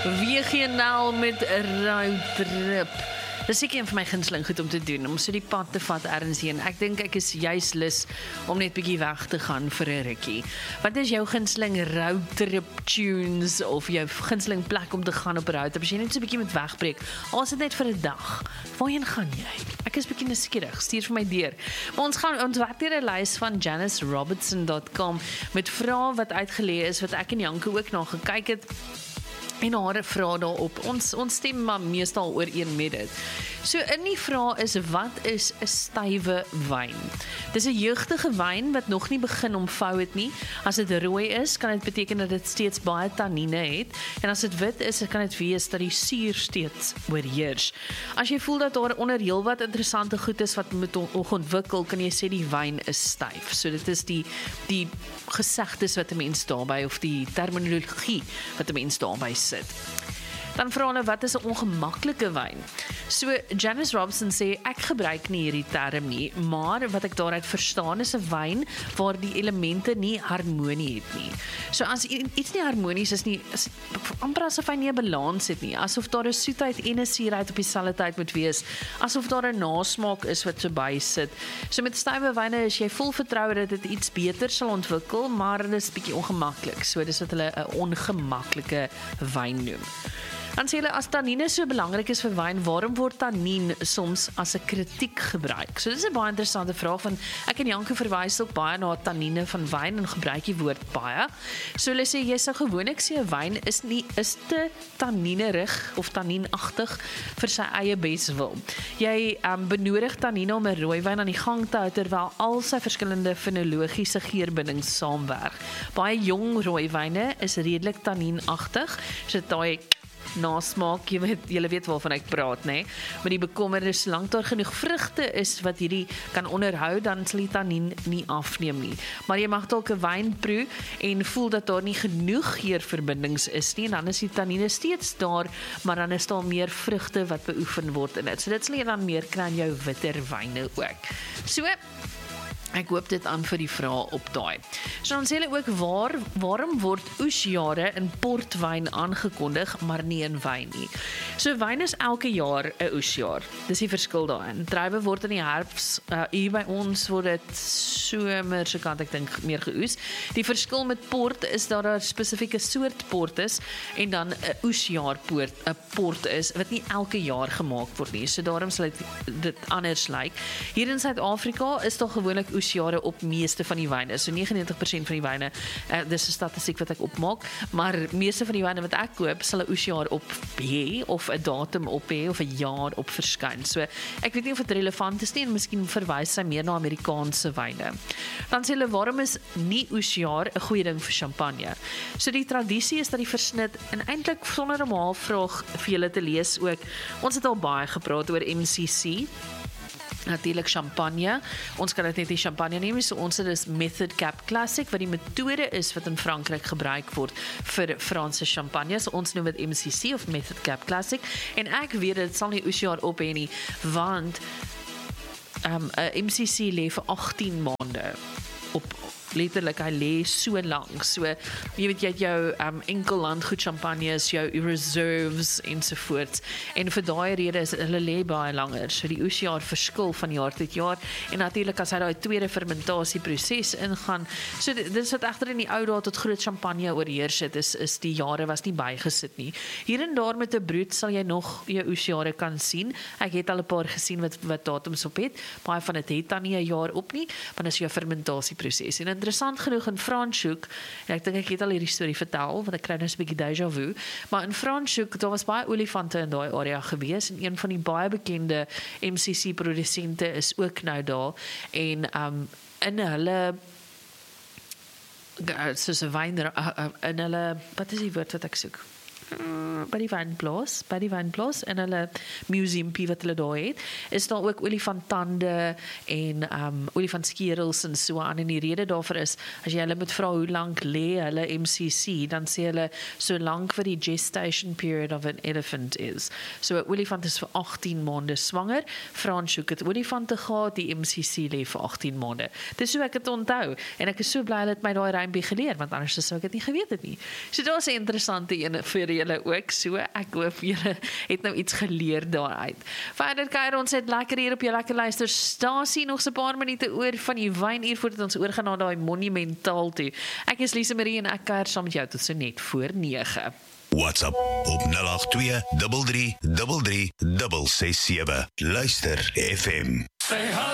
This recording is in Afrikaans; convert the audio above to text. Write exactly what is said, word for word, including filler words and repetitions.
Weegeenaal met 'n roadtrip. Dis seker een van my gunsteling goed om te doen, om so die pad te vat ergens heen. Ek dink ek is juist lus om net bietjie weg te gaan vir 'n rukkie. Wat is jou gunsteling roadtrip tunes of jou gunsteling plek om te gaan op 'n roadtrip? As jy net so 'n bietjie moet wegbreek, al is dit net vir 'n dag. Waarheen gaan jy? Ek is bietjie nuuskierig, stuur vir my deur. Maar ons gaan ons werk deur 'n lys van Janice Robertson dot com met vrae wat uitgelê is wat ek en Janke ook na gekyk het. En haar vrae daarop. Ons ons stem maar meestal ooreen met dit. So in die vraag is, wat is 'n stywe wyn? Dis 'n jeugtige wyn wat nog nie begin omvou het nie. As dit rooi is, kan dit beteken dat dit steeds baie tannine het. En as dit wit is, kan dit wees dat die suur steeds oorheers. As jy voel dat daar onder heelwat interessante goed is wat moet ontwikkel, kan jy sê die wyn is styf. So dit is die die gesegdes wat 'n mens daarbey of die terminologie wat 'n mens daarbey sit. Dan vra hulle, wat is 'n ongemaklike wyn? So, Janice Robertson sê, ek gebruik nie hierdie term nie, maar wat ek daaruit verstaan is 'n wyn waar die elemente nie harmonie het nie. So, as iets nie harmonies is nie, is amper asof hy nie 'n balans het nie, asof daar 'n soetheid en 'n suurheid op dieselfde tyd moet wees, asof daar 'n nasmaak is wat so bysit. So, met stywe wyne is jy vol vertroue dat dit iets beter sal ontwikkel, maar dit is bietjie ongemaklik. So, dis wat hulle 'n ongemaklike wyn noem. Dan sê hulle, as tannine so belangrik is vir wyn, waarom word tannien soms as 'n kritiek gebruik? So dis 'n baie interessante vraag, want ek en Janke verwys ook baie na tannine van wyn en gebruik die woord baie. So hulle sê, jy sou gewoonlik sê 'n wyn is nie is te tanninerig of tannienagtig vir sy eie beswil. Jy um, benodig tannine om 'n rooiwyn aan die gang te hou terwyl al sy verskillende fenologiese geurbindings saamwerk. Baie jong rooiwyne is redelik tannienagtig, so daai nasmaak, jy weet, julle weet waarvan ek praat, nê? Maar die bekommerde, solank daar genoeg vrugte is wat hierdie kan onderhou, dan sal die tannien nie afneem nie. Maar jy mag dalk 'n wyn proe en voel dat daar nie genoeg geurverbindings is nie, en dan is die tannine steeds daar, maar dan is daar meer vrugte wat beoefen word in dit. So dit sal jy dan meer kry in jou witter wyne ook. So, ek hoop dit aan vir die vraag op daai. So dan sê hulle ook, waar, waarom word oesjare in portwyn aangekondig, maar nie in wyn nie? So wyn is elke jaar 'n oesjaar. Dis die verskil daarin. Druiwe word in die herfs, uh, hier by ons word dit somer, so kan ek dink meer geoes. Die verskil met port is dat daar 'n spesifieke soort port is, en dan 'n oesjaar port, 'n port is, wat nie elke jaar gemaak word nie. So daarom sal dit, dit anders lyk. Hier in Suid-Afrika is daar gewoonlik oesjare op meeste van die wyne. So negenennegentig persent van die wyne, uh, dis 'n statistiek wat ek opmaak, maar meeste van die wyne wat ek koop, sal 'n oesjaar op hê, of 'n datum op hê, of 'n jaar op verskyn. So, ek weet nie of dit relevant is nie, en miskien verwys sy meer na Amerikaanse wyne. Dan sê hulle, waarom is nie oesjaar 'n goeie ding vir champagne? So, die tradisie is dat die versnit, en eintlik sonder 'n maalvraag vir julle te lees ook, ons het al baie gepraat oor M C C, natuurlik champagne. Ons kan dit net nie champagne neem, so ons het is Method Cap Classic, wat die metode is wat in Frankryk gebruik word vir Franse champagne. So ons noem dit M C C of Method Cap Classic. En ek weet dit sal nie oesjaar op hê nie, want um, M C C lê vir agtien maande op. Letterlik, hy lê so lank. So, jy weet, jy het jou um, enkel landgoed champagnes, jou reserves ensovoorts. En vir daai rede is hulle lê baie langer. So die oesjaar verskil van jaar tot jaar. En natuurlik as hy daai tweede fermentasieproses ingaan. So dis wat egter in die ou dae tot groot champagne oorheers het, is is die jare was nie bygesit nie. Hier en daar met 'n brood sal jy nog jou oesjare kan sien. Ek het al 'n paar gesien wat wat datums op het. Baie van dit het dan nie 'n jaar op nie, want dis jou fermentasieproses. En interessant genoeg in Franschhoek, en ek dink ek het al hierdie storie vertel, want ek kry nou 'n bietjie déjà vu, maar in Franschhoek, daar was baie olifante in daai area gewees, en een van die baie bekende M C C produsente is ook nou daar, en um, in hulle soos 'n wyn, in hulle, wat is die woord wat ek soek? by die wynplaas, by die wynplaas en hulle museumpie wat hulle daar het, is daar ook olifantande en um, olifantskerels en so aan, en die rede daarvoor is, as jy hulle moet vra hoe lank lê hulle M C C, dan sê hulle so lank vir die gestation period of an elephant is. So 'n olifant is vir agttien maande swanger, Franschhoek het olifante gehad, die M C C lê vir agttien maande. Dis hoe ek het onthou, en ek is so bly dat my daai rympie geleer, want anders sou ek dit nie geweet het nie. So dit was 'n interessante een vir julle ook so. Ek hoop julle het nou iets geleer daaruit. Verder kuier ons het lekker hier op jou lekker luisterstasie, nog so 'n paar minute oor van die wynuur voordat ons oorgaan na daai monumentaal toe. Ek is Lise Marie en ek kuier saam met jou tot so net voor nege. WhatsApp op nul agt twee drie drie drie drie ses ses sewe. Luister F M.